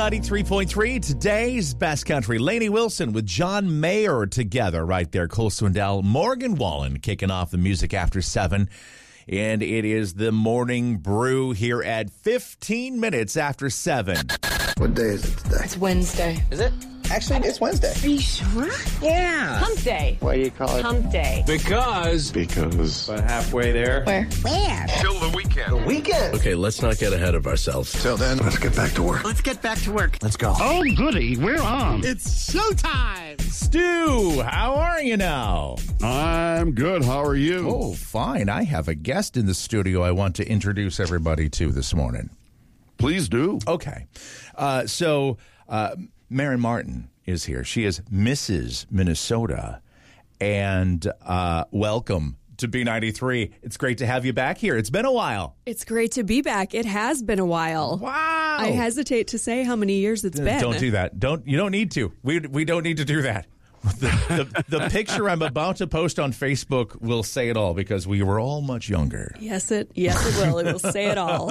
B93.3, today's best country. Lainey Wilson with John Mayer together right there. Cole Swindell, Morgan Wallen kicking off the music after 7. And it is the morning brew here at 15 minutes after 7. What day is it today? It's Wednesday. Is it? Actually, it's Wednesday. Are you sure? Yeah. Hump day. Why do you call it? Hump day. Because. But halfway there. Where? Till the weekend. The weekend. Okay, let's not get ahead of ourselves. Till then, let's get back to work. Let's get back to work. Let's go. Oh, goody. We're on. It's showtime! Stu, how are you now? I'm good. How are you? Oh, fine. I have a guest in the studio I want to introduce everybody to this morning. Please do. Okay. So Maren Martin is here. She is Mrs. Minnesota. And welcome to B93. It's great to have you back here. It's been a while. It's great to be back. It has been a while. Wow. I hesitate to say how many years it's been. Don't do that. You don't need to. We don't need to do that. The picture I'm about to post on Facebook will say it all because we were all much younger. Yes, it will. It will say it all.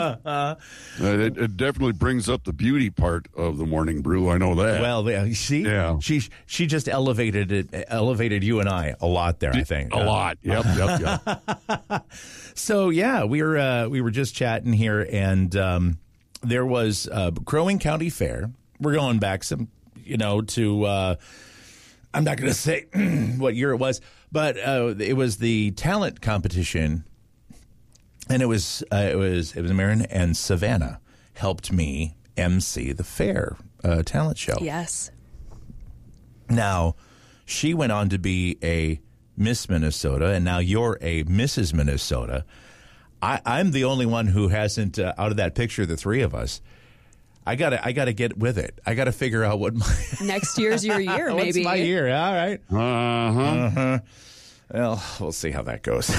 It definitely brings up the beauty part of the morning brew. I know that. Well, you see, Yeah. she just elevated you and I a lot there. I think A lot. Yep. So yeah, we were just chatting here, and there was Crow Wing County Fair. We're going back some, to. I'm not going to say what year it was, but it was the talent competition, and it was Maren and Savannah helped me MC the fair talent show. Yes. Now, she went on to be a Miss Minnesota, and now you're a Mrs. Minnesota. I'm the only one who hasn't, out of that picture, the three of us. I gotta get with it. I gotta figure out what my Next year's your year, what's maybe. my year? All right. Well, we'll see how that goes.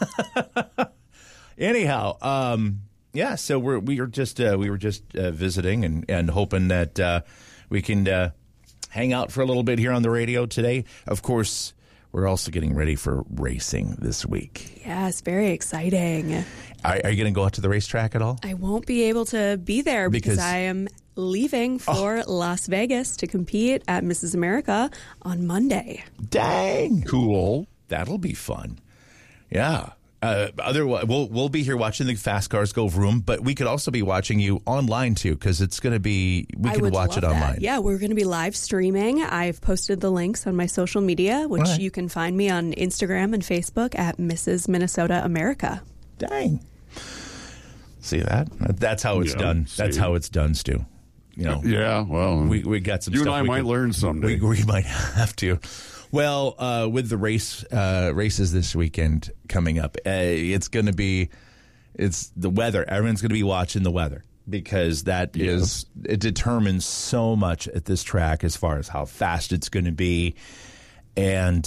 Anyhow, yeah. So we were just visiting and hoping that we can hang out for a little bit here on the radio today. Of course, we're also getting ready for racing this week. Yes, very exciting. Are you going to go out to the racetrack at all? I won't be able to be there because I am leaving for Las Vegas to compete at Mrs. America on Monday. Dang. Cool. That'll be fun. Yeah. Otherwise, we'll be here watching the fast cars go vroom, but we could also be watching you online too, because it's going to be we can watch it online. Yeah, we're going to be live streaming. I've posted the links on my social media, which Right. you can find me on Instagram and Facebook at Mrs. Minnesota America. Dang. See that? That's how it's done. That's see. how it's done, Stu. Yeah, well. We got some you stuff. and I we might could- learn someday. We might have to. Well, with the races this weekend coming up, it's going to be the weather. Everyone's going to be watching the weather because that is it determines so much at this track as far as how fast it's going to be, and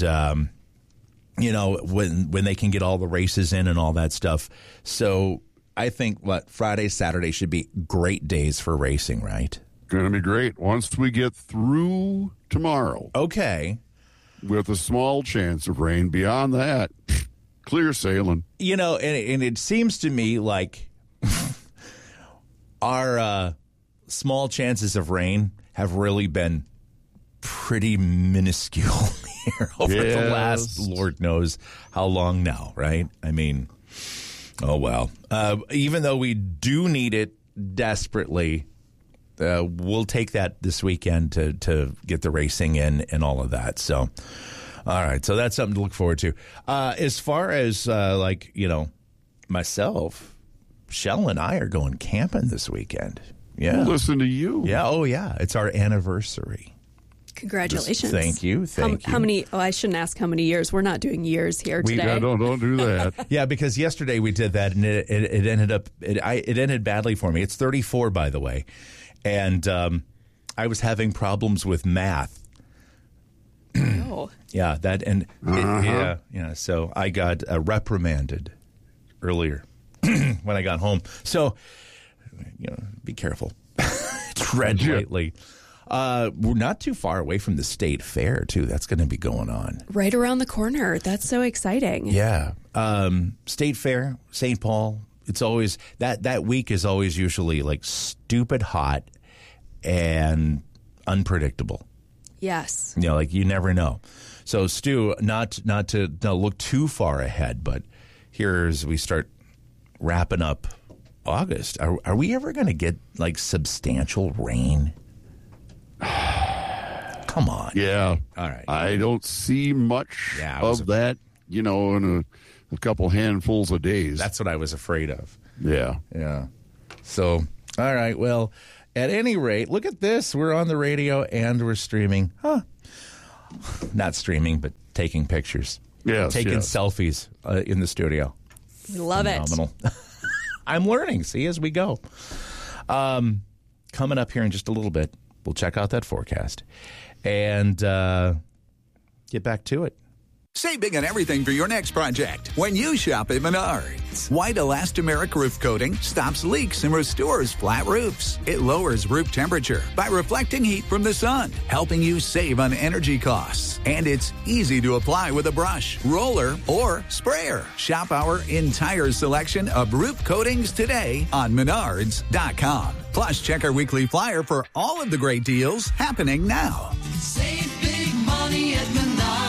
when they can get all the races in and all that stuff. So I think Friday, Saturday should be great days for racing, right? Going to be great. Once we get through tomorrow, Okay. with a small chance of rain, beyond that, clear sailing. And it seems to me like our small chances of rain have really been pretty minuscule here over the last Lord knows how long now, right? I mean, oh, well. Even though we do need it desperately, we'll take that this weekend to get the racing in and all of that. So, all right. So that's something to look forward to. As far as myself, Shell and I are going camping this weekend. Yeah. Listen to you. Yeah. Oh, yeah. It's our anniversary. Congratulations. Thank you. How many? Oh, I shouldn't ask how many years. We're not doing years here today. Don't do that. Yeah, because yesterday we did that, and it ended up it ended badly for me. It's 34, by the way, and I was having problems with math. Oh. Yeah, that and yeah. So I got reprimanded earlier when I got home. So be careful, tread lightly. We're not too far away from the state fair, too. That's going to be going on. Right around the corner. That's so exciting. Yeah. State fair, St. Paul. It's always, that week is always usually like stupid hot and unpredictable. Yes. You know, like you never know. So, Stu, not to look too far ahead, but here's we start wrapping up August. Are we ever going to get like substantial rain? Come on. Yeah. All right. I don't see much of that, you know, in a couple handfuls of days. That's what I was afraid of. Yeah. Yeah. So, all right. Well, at any rate, look at this. We're on the radio and we're streaming. Not streaming, but taking pictures. Yes. Taking selfies in the studio. We love Phenomenal. I'm learning, see, as we go. Coming up here in just a little bit, we'll check out that forecast and get back to it. Save big on everything for your next project when you shop at Menards. White elastomeric roof coating stops leaks and restores flat roofs. It lowers roof temperature by reflecting heat from the sun, helping you save on energy costs. And it's easy to apply with a brush, roller, or sprayer. Shop our entire selection of roof coatings today on Menards.com. Plus, check our weekly flyer for all of the great deals happening now. Save big money at Menards.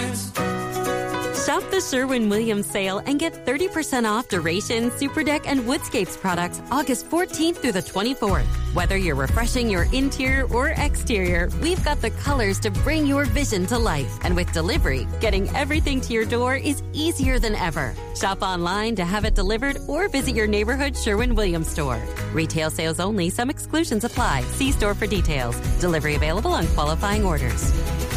Shop the Sherwin-Williams sale and get 30% off Duration, Superdeck, and Woodscapes products August 14th through the 24th. Whether you're refreshing your interior or exterior, we've got the colors to bring your vision to life. And with delivery, getting everything to your door is easier than ever. Shop online to have it delivered or visit your neighborhood Sherwin-Williams store. Retail sales only. Some exclusions apply. See store for details. Delivery available on qualifying orders.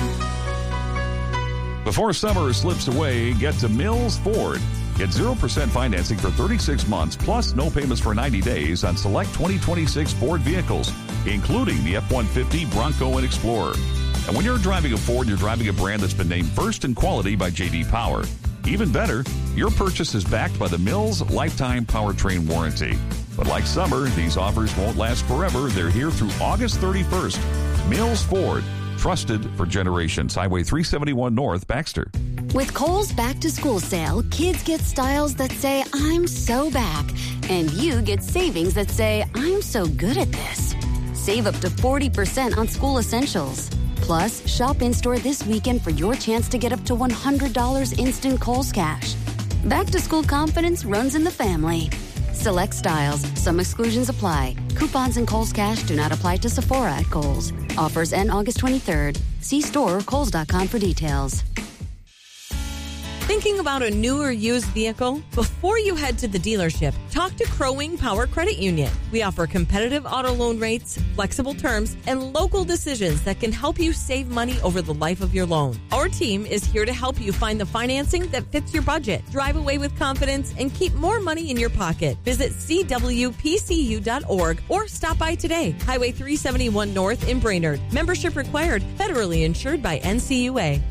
Before summer slips away, get to Mills Ford. Get 0% financing for 36 months, plus no payments for 90 days on select 2026 Ford vehicles, including the F-150, Bronco, and Explorer. And when you're driving a Ford, you're driving a brand that's been named first in quality by J.D. Power. Even better, your purchase is backed by the Mills Lifetime Powertrain Warranty. But like summer, these offers won't last forever. They're here through August 31st. Mills Ford. Trusted for generations. Highway 371 North, Baxter. With Kohl's Back to School sale, kids get styles that say, I'm so back. And you get savings that say, I'm so good at this. Save up to 40% on school essentials. Plus, shop in-store this weekend for your chance to get up to $100 instant Kohl's cash. Back to school confidence runs in the family. Select styles. Some exclusions apply. Coupons and Kohl's Cash do not apply to Sephora at Kohl's. Offers end August 23rd. See store or Kohl's.com for details. Thinking about a new or used vehicle? Before you head to the dealership, talk to Crow Wing Power Credit Union. We offer competitive auto loan rates, flexible terms, and local decisions that can help you save money over the life of your loan. Our team is here to help you find the financing that fits your budget, drive away with confidence, and keep more money in your pocket. Visit cwpcu.org or stop by today. Highway 371 North in Brainerd. Membership required. Federally insured by NCUA.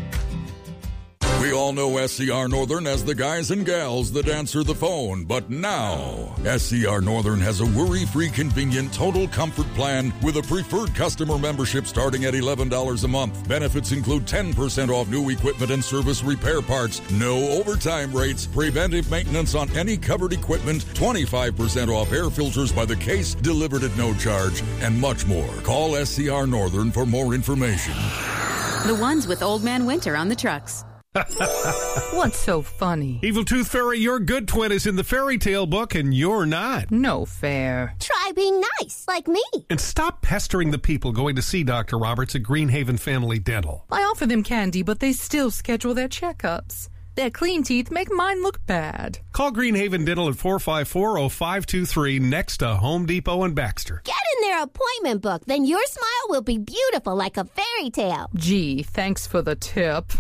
We all know SCR Northern as the guys and gals that answer the phone, but now SCR Northern has a worry-free, convenient, total comfort plan with a preferred customer membership starting at $11 a month. Benefits include 10% off new equipment and service repair parts, no overtime rates, preventive maintenance on any covered equipment, 25% off air filters by the case delivered at no charge, and much more. Call SCR Northern for more information. The ones with Old Man Winter on the trucks. What's so funny? Evil Tooth Fairy, your good twin is in the fairy tale book and you're not. No fair. Try being nice, like me. And stop pestering the people going to see Dr. Roberts at Greenhaven Family Dental. I offer them candy, but they still schedule their checkups. Their clean teeth make mine look bad. Call Greenhaven Dental at 454-0523 next to Home Depot and Baxter. Get in their appointment book, then your smile will be beautiful like a fairy tale. Gee, thanks for the tip.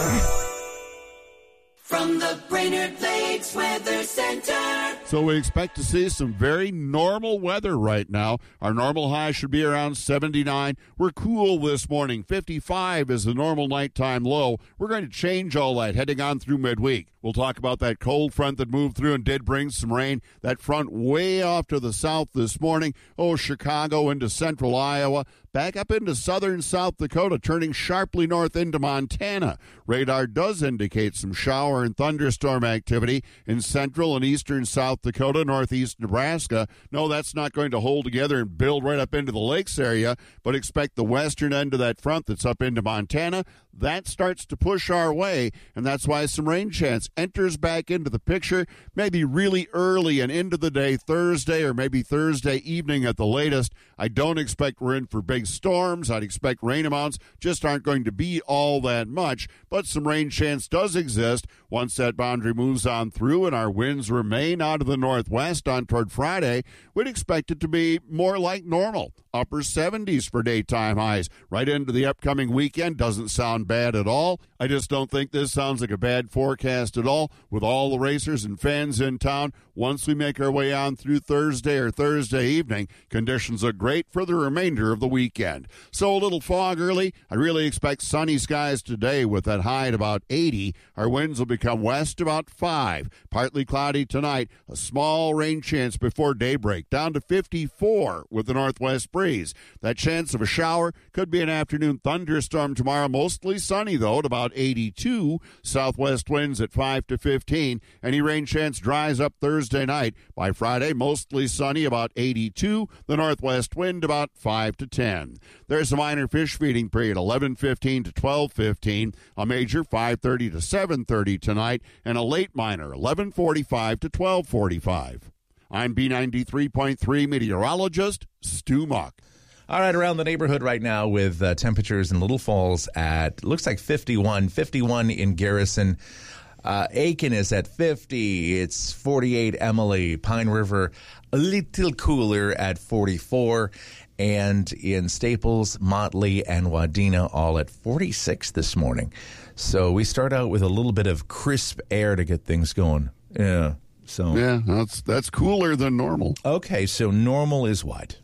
From the Brainerd Lakes Weather Center. So we expect to see some very normal weather right now. Our normal high should be around 79. We're cool this morning. 55 is the normal nighttime low. We're going to change all that heading on through midweek. We'll talk about that cold front that moved through and did bring some rain. That front way off to the south this morning. Chicago into central Iowa. Back up into southern South Dakota, turning sharply north into Montana. Radar does indicate some shower and thunderstorm activity in central and eastern South Dakota, northeast Nebraska. No, that's not going to hold together and build right up into the lakes area, but expect the western end of that front that's up into Montana. That starts to push our way, and that's why some rain chance enters back into the picture, maybe really early and into the day Thursday or maybe Thursday evening at the latest. I don't expect we're in for big storms. I'd expect rain amounts just aren't going to be all that much, but some rain chance does exist once that boundary moves on through and our winds remain out of the northwest on toward Friday. We'd expect it to be more like normal, upper 70s for daytime highs right into the upcoming weekend. Doesn't sound bad at all. I just don't think this sounds like a bad forecast at all with all the racers and fans in town. Once we make our way on through Thursday or Thursday evening, conditions look great for the remainder of the weekend. So a little fog early. I really expect sunny skies today with that high at about 80. Our winds will become west about 5. Partly cloudy tonight. A small rain chance before daybreak, down to 54 with the northwest breeze. That chance of a shower could be an afternoon thunderstorm tomorrow. Mostly sunny, though, at about 82. Southwest winds at 5 to 15. Any rain chance dries up Thursday night. By Friday, mostly sunny, about 82. The northwest wind about 5 to 10. There's a minor fish feeding period, 11:15 to 12:15. A major, 5:30 to 7:30 tonight. And a late minor, 11:45 to 12:45. I'm B93.3 meteorologist Stu Muck. All right, around the neighborhood right now with temperatures in Little Falls at, looks like 51 in Garrison. Aiken is at 50. It's 48 Emily. Pine River, a little cooler at 44. And in Staples, Motley, and Wadena, all at 46 this morning. So we start out with a little bit of crisp air to get things going. Yeah. So yeah, that's cooler than normal. Okay, so normal is what?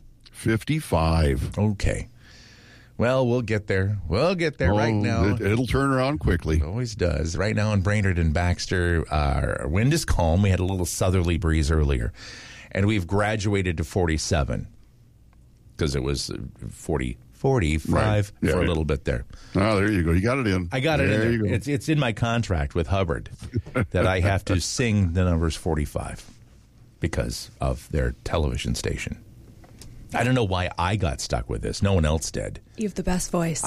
55. Okay. Well, we'll get there. We'll get there right now. It'll turn around quickly. It always does. Right now in Brainerd and Baxter, our wind is calm. We had a little southerly breeze earlier. And we've graduated to 47 because it was 45 right. For a little bit there. Oh, there you go. You got it in. I got it in there. It's in my contract with Hubbard that I have to sing the numbers 45 because of their television station. I don't know why I got stuck with this. No one else did. You have the best voice.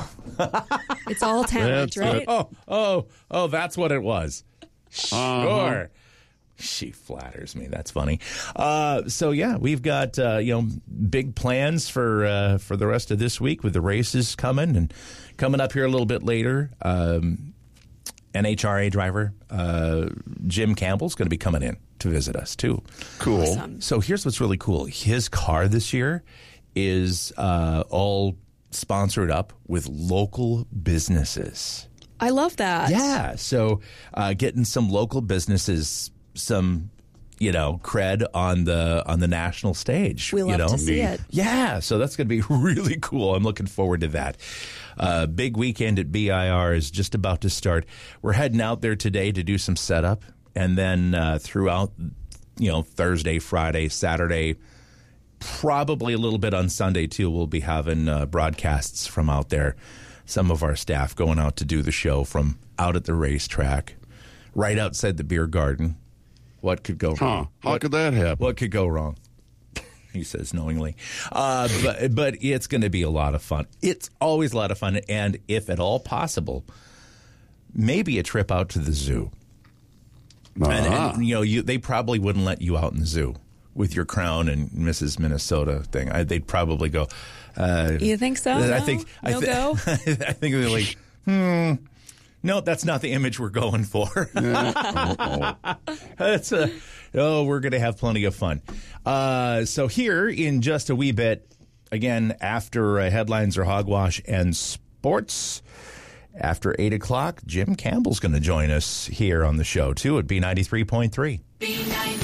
It's all talent, right? Oh, that's what it was. Sure. She flatters me. That's funny. So yeah, we've got big plans for the rest of this week with the races coming up here a little bit later. NHRA driver Jim Campbell's going to be coming in to visit us too. Cool. Awesome. So here's what's really cool. His car this year is all sponsored up with local businesses. I love that. Yeah. So getting some local businesses some cred on the national stage. We love to see it. Yeah, so that's going to be really cool. I'm looking forward to that. Big weekend at BIR is just about to start. We're heading out there today to do some setup, and then throughout, Thursday, Friday, Saturday, probably a little bit on Sunday too. We'll be having broadcasts from out there. Some of our staff going out to do the show from out at the racetrack, right outside the beer garden. What could go wrong? How could that happen? What could go wrong? He says knowingly. But it's going to be a lot of fun. It's always a lot of fun. And if at all possible, maybe a trip out to the zoo. And they probably wouldn't let you out in the zoo with your Crown and Mrs. Minnesota thing. They'd probably go. You think so? I think go. I think they're like, no, that's not the image we're going for. We're going to have plenty of fun. So here in just a wee bit, again, after headlines or hogwash and sports, after 8 o'clock, Jim Campbell's going to join us here on the show, too, at B93.3.